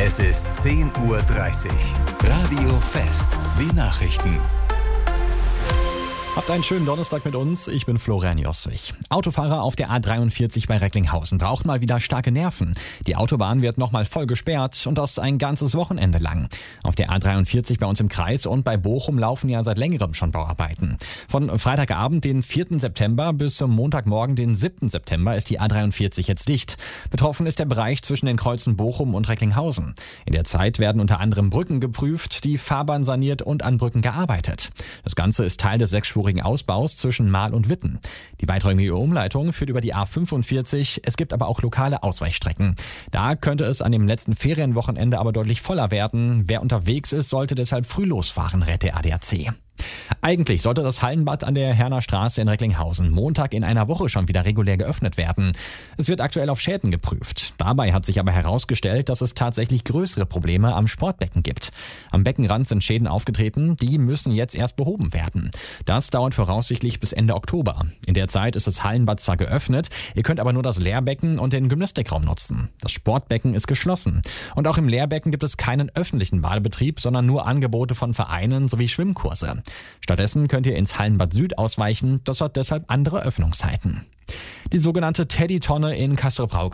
Es ist 10:30 Uhr. Radio Fest. Die Nachrichten. Habt einen schönen Donnerstag mit uns. Ich bin Florian Josswig. Autofahrer auf der A43 bei Recklinghausen brauchen mal wieder starke Nerven. Die Autobahn wird nochmal voll gesperrt und das ein ganzes Wochenende lang. Auf der A43 bei uns im Kreis und bei Bochum laufen ja seit längerem schon Bauarbeiten. Von Freitagabend, den 4. September bis zum Montagmorgen, den 7. September ist die A43 jetzt dicht. Betroffen ist der Bereich zwischen den Kreuzen Bochum und Recklinghausen. In der Zeit werden unter anderem Brücken geprüft, die Fahrbahn saniert und an Brücken gearbeitet. Das Ganze ist Teil des sechsspurigen Ausbaus zwischen Mahl und Witten. Die weiträumige Umleitung führt über die A45, es gibt aber auch lokale Ausweichstrecken. Da könnte es an dem letzten Ferienwochenende aber deutlich voller werden. Wer unterwegs ist, sollte deshalb früh losfahren, rät der ADAC. Eigentlich sollte das Hallenbad an der Herner Straße in Recklinghausen Montag in einer Woche schon wieder regulär geöffnet werden. Es wird aktuell auf Schäden geprüft. Dabei hat sich aber herausgestellt, dass es tatsächlich größere Probleme am Sportbecken gibt. Am Beckenrand sind Schäden aufgetreten, die müssen jetzt erst behoben werden. Das dauert voraussichtlich bis Ende Oktober. In der Zeit ist das Hallenbad zwar geöffnet, ihr könnt aber nur das Lehrbecken und den Gymnastikraum nutzen. Das Sportbecken ist geschlossen. Und auch im Lehrbecken gibt es keinen öffentlichen Badebetrieb, sondern nur Angebote von Vereinen sowie Schwimmkurse. Stattdessen könnt ihr ins Hallenbad Süd ausweichen, das hat deshalb andere Öffnungszeiten. Die sogenannte Teddy-Tonne in Castrop-Rauxel